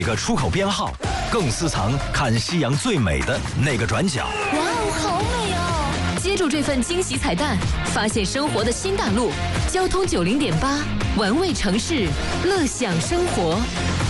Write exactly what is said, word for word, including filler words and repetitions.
一个出口编号，更私藏看夕阳最美的那个转角。 哇哦，好美哦！接住这份惊喜彩蛋，发现生活的新大陆。交通九零点八，玩味城市，乐享生活。